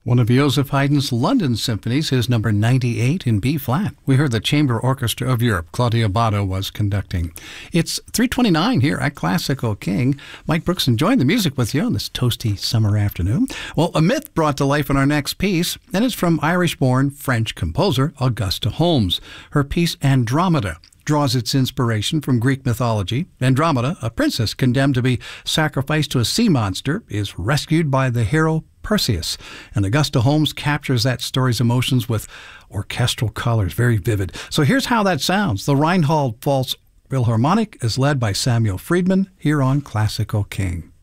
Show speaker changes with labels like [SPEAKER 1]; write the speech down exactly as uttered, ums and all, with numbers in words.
[SPEAKER 1] One of Joseph Haydn's London symphonies, his number ninety-eight in B-flat. We heard the Chamber Orchestra of Europe. Claudia Abbado was conducting. It's three twenty-nine here at Classical King. Mike Brooks enjoying the music with you on this toasty summer afternoon. Well, a myth brought to life in our next piece, and it's from Irish-born French composer Augusta Holmes. Her piece Andromeda draws its inspiration from Greek mythology. Andromeda, a princess condemned to be sacrificed to a sea monster, is rescued by the hero Perseus. And Augusta Holmes captures that story's emotions with orchestral colors, very vivid. So here's how that sounds. The Rheinhold Pfalz Philharmonic is led by Samuel Friedman here on Classical King.